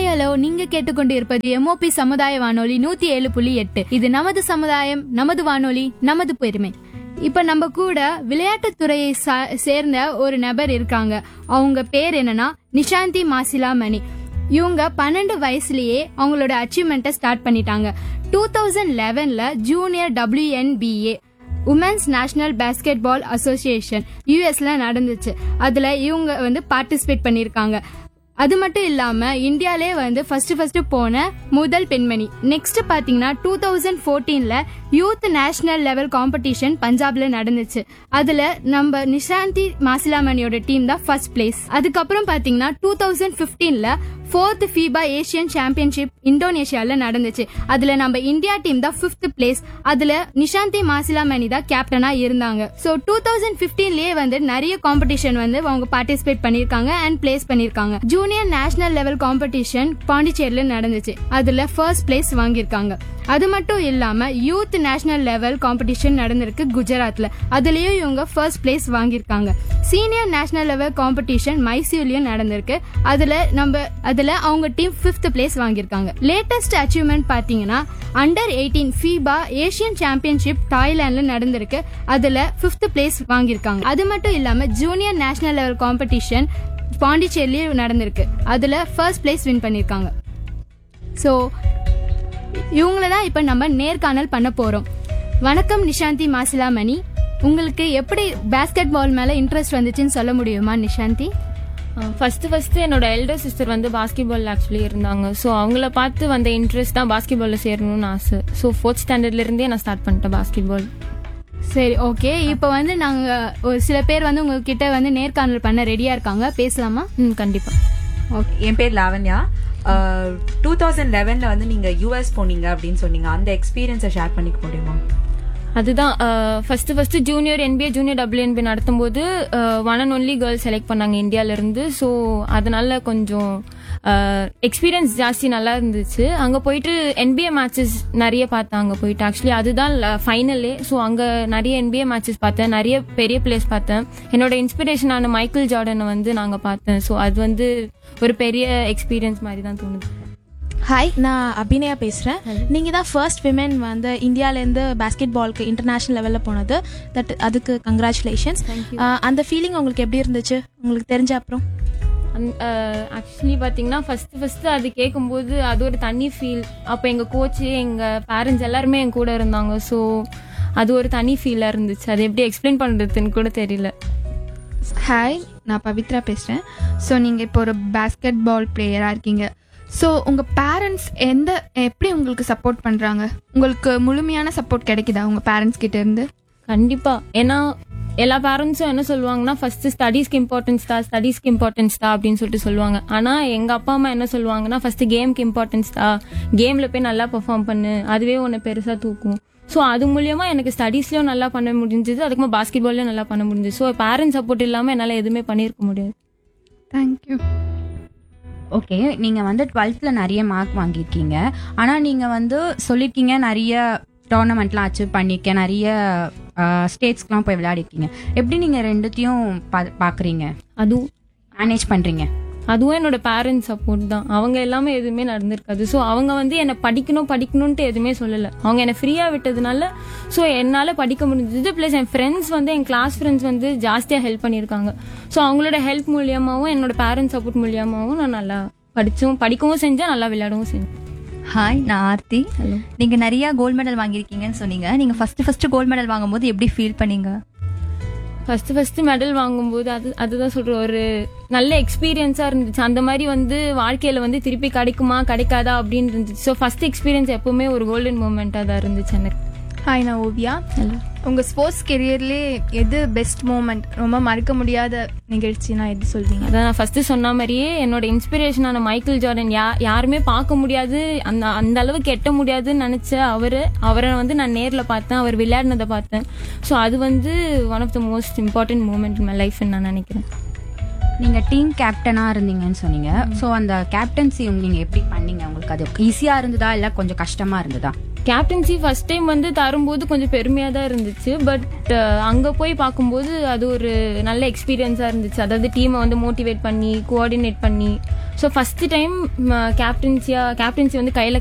Hello, நீங்க கேட்டுக்கொண்டிருப்பது MOP சமுதாய வானொலி 107.8. இது நமது சமுதாயம், நமது வானொலி, நமது பெருமை. இப்ப நம்ம கூட விளையாட்டுத்துறையை சேர்ந்த ஒரு நபர் இருக்காங்க. அவங்க பேர் என்னன்னா நிஷாந்தி மாசிலா மணி. இவங்க 12 வயசுலயே அவங்களோட அச்சீவ்மெண்ட்டை ஸ்டார்ட் பண்ணிட்டாங்க. 2011ல junior WNBA women's national basket பால் அசோசியேஷன் யூஎஸ்ல நடந்துச்சு. அதுல இவங்க பார்ட்டிசிபேட் பண்ணிருக்காங்க. அது மட்டும் இல்லாம இந்தியாலே ஃபர்ஸ்ட் போன முதல் பெண்மணி. நெக்ஸ்ட் பாத்தீங்கன்னா 2014ல யூத் நேஷனல் லெவல் காம்படிஷன் பஞ்சாப்ல நடந்துச்சு. அதுல நம்ம நிஷாந்தி மாசிலாமணியோட டீம் தான் ஃபர்ஸ்ட் பிளேஸ். அதுக்கப்புறம் பாத்தீங்கன்னா 2015ல 4th FIBA ஏசியன் சாம்பியன்ஷிப் இந்தோனேஷியால நடந்துச்சு. அதுல நம்ம இந்தியா டீம் தான் 5th பிளேஸ். அதுல நிஷாந்தி மாசிலாமணி தான் கேப்டனா இருந்தாங்க. சோ 2015லயே நிறைய காம்படிஷன் அவங்க பார்ட்டிசிபேட் பண்ணிருக்காங்க அண்ட் பிளேஸ் பண்ணிருக்காங்க. ஜூனியர் நேஷனல் லெவல் காம்படிஷன் பாண்டிச்சேரியில நடந்துச்சு. அதுல ஃபர்ஸ்ட் பிளேஸ் வாங்கியிருக்காங்க. அது மட்டும் இல்லாம யூத் நேஷனல் லெவல் காம்படிஷன் நடந்திருக்கு குஜராத்ல. அதுலயும் இவங்க ஃபர்ஸ்ட் பிளேஸ் வாங்கியிருக்காங்க. சீனியர் நேஷனல் லெவல் காம்படிஷன் மைசூர்லயும் நடந்திருக்கு. அதுல அவங்க டீம் 5th பிளேஸ் வாங்கியிருக்காங்க. லேட்டஸ்ட் அச்சீவ்மெண்ட் பாத்தீங்கன்னா அண்டர் 18 FIBA ஏசியன் சாம்பியன்ஷிப் தாய்லாந்துல நடந்திருக்கு. அதுல 5th பிளேஸ் வாங்கியிருக்காங்க. அது மட்டும் இல்லாம ஜூனியர் நேஷனல் லெவல் காம்படிஷன் பாண்டிச்சேரியில நடந்திருக்கு. அதுல ஃபர்ஸ்ட் பிளேஸ் வின் பண்ணிருக்காங்க. சோ இவங்களதான் இப்ப நம்ம நேர்காணல் பண்ண போறோம். வணக்கம் நிஷாந்தி மாசிலாமணி, உங்களுக்கு எப்படி பாஸ்கெட் பால் மேல இன்ட்ரெஸ்ட் வந்துச்சுன்னு சொல்ல முடியுமா நிஷாந்தி? ஃபர்ஸ்ட் என்னோட எல்டர் சிஸ்டர் பாஸ்கெட் பால் ஆக்சுவலி இருந்தாங்க. ஸோ அவங்கள பார்த்து வந்த இன்ட்ரெஸ்ட் தான் பாஸ்கெட் பால்ல சேரணும்னு ஆசை. ஸோ 4th ஸ்டாண்டர்ட்ல இருந்தே நான் ஸ்டார்ட் பண்ணிட்டேன் பாஸ்கெட் பால். சரி, ஓகே. இப்ப நாங்க ஒரு சில பேர் உங்ககிட்ட நேர்காணல் பண்ண ரெடியா இருக்காங்க, பேசலாமா? கண்டிப்பா. ஓகே, என் பேர் லாவண்யா. 2011ல நீங்க யூஎஸ் போனீங்க அப்படின்னு சொன்னீங்க. அந்த எக்ஸ்பீரியன்ஸை ஷேர் பண்ணிக்க முடியுமா? அதுதான் first junior NBA junior WNBA நடத்தும் போது 1 and only கேர்ள்ஸ் செலக்ட் பண்ணாங்க இந்தியால இருந்து. ஸோ அதனால கொஞ்சம் எக்ஸ்பீரியன்ஸ் ஜாஸ்தி நல்லா இருந்துச்சு. அங்க போயிட்டு NBA மேட்சஸ் நிறைய பார்த்தேன். அங்க போயிட்டு ஆக்சுவலி அதுதான் ஃபைனலே. ஸோ அங்க நிறைய NBA மேட்சஸ் பார்த்தேன், நிறைய பெரிய பிளேயர்ஸ் பார்த்தேன். என்னோட இன்ஸ்பிரேஷனான மைக்கேல் ஜார்டனை நாங்க பார்த்தேன். ஸோ அது ஒரு பெரிய எக்ஸ்பீரியன்ஸ் மாதிரி தான் தோணுது. ஹாய், நான் அபிநயா பேசுகிறேன். நீங்கள் தான் ஃபர்ஸ்ட் விமென் இந்தியாவிலேருந்து பாஸ்கெட் பாலுக்கு இன்டர்நேஷ்னல் லெவலில் போனது. அதுக்கு கங்க்ராச்சுலேஷன்ஸ். அந்த ஃபீலிங் உங்களுக்கு எப்படி இருந்துச்சு உங்களுக்கு தெரிஞ்ச அப்புறம்? ஆக்சுவலி பார்த்தீங்கன்னா ஃபர்ஸ்ட் அது கேட்கும்போது அது ஒரு தனி ஃபீல். அப்போ எங்கள் கோச்சு எங்கள் பேரண்ட்ஸ் எல்லாருமே என் கூட இருந்தாங்க. ஸோ அது ஒரு தனி ஃபீலாக இருந்துச்சு. அது எப்படி எக்ஸ்பிளைன் பண்ணுறதுன்னு கூட தெரியல. ஹாய், நான் பவித்ரா பேசுகிறேன். ஸோ நீங்கள் இப்போ ஒரு பாஸ்கெட் பால் பிளேயராக இருக்கீங்க. ஸோ உங்கள் பேரண்ட்ஸ் எப்படி உங்களுக்கு சப்போர்ட் பண்ணுறாங்க? உங்களுக்கு முழுமையான சப்போர்ட் கிடைக்குதா உங்கள் பேரண்ட்ஸ் கிட்ட இருந்து? கண்டிப்பாக. ஏன்னா எல்லா பேரண்ட்ஸும் என்ன சொல்லுவாங்கன்னா ஃபர்ஸ்ட் ஸ்டடீஸ்க்கு இம்பார்ட்டன்ஸ் தான் அப்படின்னு சொல்லிட்டு சொல்லுவாங்க. ஆனால் எங்கள் அப்பா அம்மா என்ன சொல்லுவாங்கன்னா ஃபர்ஸ்ட் கேம்க்கு இம்பார்ட்டன்ஸ் தான், கேமில் போய் நல்லா பெர்ஃபார்ம் பண்ணு, அதுவே உன்னை பெருசாக தூக்கும். ஸோ அது மூலியமா எனக்கு ஸ்டடீஸ்லயும் நல்லா பண்ண முடிஞ்சது, அதுக்குமா பாஸ்கெட் பால்லையும் நல்லா பண்ண முடிஞ்சது. ஸோ பேரண்ட்ஸ் சப்போர்ட் இல்லாமல் என்னால் எதுவுமே பண்ணியிருக்க முடியாது. தேங்க்யூ. ஓகே, நீங்கள் 12th நிறைய மார்க் வாங்கியிருக்கீங்க. ஆனால் நீங்கள் சொல்லியிருக்கீங்க நிறைய டோர்னமெண்ட்லாம் அச்சீவ் பண்ணியிருக்கேன், நிறைய ஸ்டேட்ஸ்க்குலாம் போய் விளையாடிருக்கீங்க. எப்படி நீங்கள் ரெண்டுத்தையும் பார்க்குறீங்க, அதுவும் மேனேஜ் பண்ணுறீங்க? அதுவும் என்னோட பேரண்ட்ஸ் சப்போர்ட் தான். அவங்க எல்லாமே எதுவுமே நடந்திருக்காது. ஸோ அவங்க என்னை படிக்கணும்ட்டு எதுவுமே சொல்லலை. அவங்க என்னை ஃப்ரீயாக விட்டதுனால ஸோ என்னால் படிக்க முடிஞ்சது. ப்ளஸ் என் ஃப்ரெண்ட்ஸ் என் கிளாஸ் ஃப்ரெண்ட்ஸ் ஜாஸ்தியாக ஹெல்ப் பண்ணியிருக்காங்க. ஸோ அவங்களோட ஹெல்ப் மூலியமாகவும் என்னோட பேரண்ட்ஸ் சப்போர்ட் மூலியமாகவும் நான் நல்லா படிக்கவும் செஞ்சேன், நல்லா விளையாடவும் செஞ்சேன். ஹாய், நான் ஆர்த்தி. ஹலோ. நீங்கள் நிறைய கோல்டு மெடல் வாங்கியிருக்கீங்கன்னு சொன்னீங்க. நீங்கள் ஃபர்ஸ்ட் கோல்டு மெடல் வாங்கும்போது எப்படி ஃபீல் பண்ணீங்க? ஃபர்ஸ்ட் மெடல் வாங்கும்போது அதுதான் சொல்ற ஒரு நல்ல எக்ஸ்பீரியன்ஸா இருந்துச்சு. அந்த மாதிரி வாழ்க்கையில திருப்பி கிடைக்குமா கிடைக்காதா அப்படின்னு இருந்துச்சு. ஸோ ஃபர்ஸ்ட் எக்ஸ்பீரியன்ஸ் எப்பவுமே ஒரு கோல்டன் மூமெண்டா தான் இருந்துச்சு எனக்கு. ஹாய், நான் ஓவியா. உங்கள் ஸ்போர்ட்ஸ் கெரியர்லேயே எது பெஸ்ட் மூமெண்ட், ரொம்ப மறக்க முடியாத நிகழ்ச்சினா எது சொல்வீங்க? அதான் நான் ஃபர்ஸ்ட் சொன்ன மாதிரியே என்னோட இன்ஸ்பிரேஷனான மைக்கேல் ஜார்டன், யாருமே பார்க்க முடியாது, அந்த அளவுக்கு எட்ட முடியாதுன்னு நினைச்ச அவரை நான் நேரில் பார்த்தேன், அவர் விளையாடினதை பார்த்தேன். ஸோ அது one of the most important moment in my லைஃப்னு நான் நினைக்கிறேன். நீங்கள் டீம் கேப்டனாக இருந்தீங்கன்னு சொன்னீங்க. ஸோ அந்த கேப்டன்சி நீங்கள் எப்படி பண்ணீங்க? உங்களுக்கு அது ஈஸியாக இருந்ததா இல்லை கொஞ்சம் கஷ்டமாக இருந்ததா? கேப்டன்சி ஃபர்ஸ்ட் டைம் தரும்போது கொஞ்சம் பெருமையாக தான் இருந்துச்சு. பட் அங்கே போய் பார்க்கும்போது அது ஒரு நல்ல எக்ஸ்பீரியன்ஸாக இருந்துச்சு. அதாவது டீமை மோட்டிவேட் பண்ணி கோஆர்டினேட் பண்ணி ஸோ ஃபர்ஸ்ட் டைம் கேப்டன்சி வந்து கையில்